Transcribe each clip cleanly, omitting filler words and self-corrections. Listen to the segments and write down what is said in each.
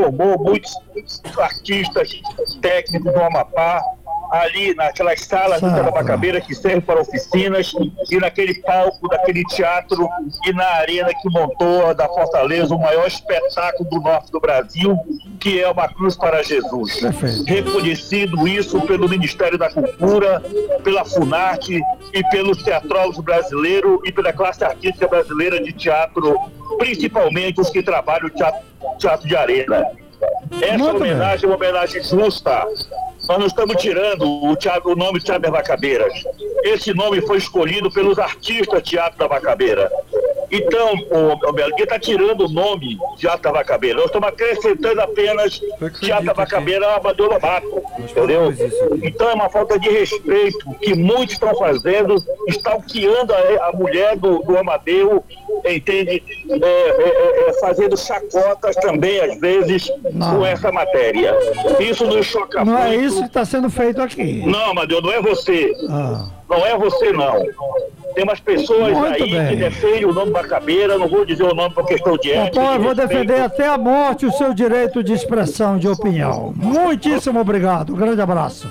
formou muitos artistas técnicos do Amapá, ali naquelas salas do Tabacabeira que servem para oficinas, e naquele palco daquele teatro, e na arena que montou da Fortaleza o maior espetáculo do norte do Brasil, que é Uma Cruz para Jesus. Perfeito. Reconhecido isso pelo Ministério da Cultura, pela Funarte e pelos teatrólogos brasileiros e pela classe artística brasileira de teatro, principalmente os que trabalham teatro de arena. Essa homenagem é uma homenagem justa. Nós não estamos tirando o nome Teatro das Macabeiras. Esse nome foi escolhido pelos artistas Teatro da Macabeira. Então, o Belo, ninguém está tirando o nome Teatro da Macabeira. Nós estamos acrescentando apenas Teatro da Macabeira Amadeu Lobato, entendeu? Então é uma falta de respeito que muitos estão fazendo, stalkeando a mulher do Amadeu, entende? Fazendo chacotas também, às vezes, com essa matéria. Isso nos choca muito. Não é isso que está sendo feito aqui. Não, Amadeu, não é você. Não é você, não. Tem umas pessoas muito aí bem. Que defendem o nome Macabeira, não vou dizer o nome por questão de ética. Eu vou defender até a morte o seu direito de expressão, de opinião. Muitíssimo obrigado, um grande abraço.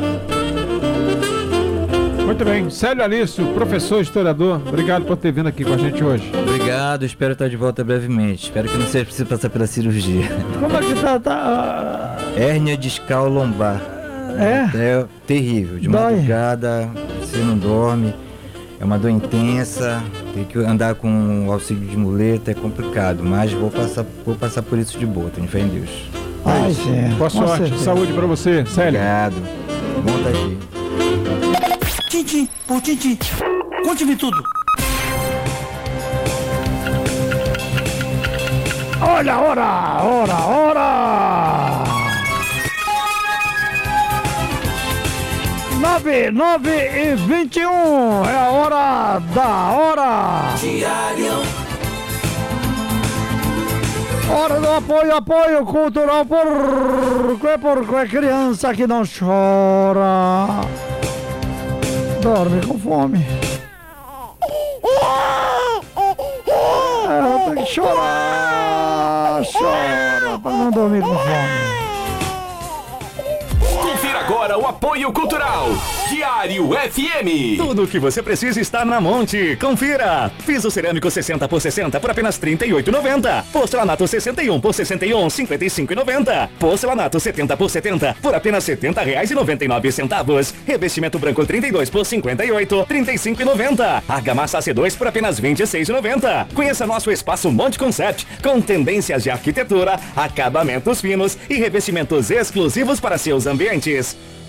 Muito bem, Célio Alício, professor, historiador, obrigado por ter vindo aqui com a gente hoje. Obrigado, espero estar de volta brevemente. Espero que não seja preciso passar pela cirurgia. Como é que tá? Hérnia discal lombar. É terrível, de madrugada, você não dorme, é uma dor intensa, tem que andar com o auxílio de muleta, é complicado, mas vou passar por isso de boa, tenho fé em Deus. Ai, sim. Boa sorte, saúde pra você, Célio. Obrigado, bom estar aqui. Tintim, por tintim, conte-me tudo. Olha a hora! 9:21, é a hora da hora. Diário. Hora do apoio cultural, porque é criança que não chora. Dorme com fome. Tem que chorar, chora para não dormir com fome. Confira agora o apoio cultural. Diário FM. Tudo o que você precisa está na Monte. Confira. Piso cerâmico 60 por 60 por apenas R$ 38,90. Porcelanato 61 por 61, R$ 55,90. Porcelanato 70 por 70 por apenas R$ 70,99. Revestimento branco 32 por 58, R$ 35,90. Argamassa C2 por apenas R$ 26,90. Conheça nosso espaço Monte Concept, com tendências de arquitetura, acabamentos finos e revestimentos exclusivos para seus ambientes.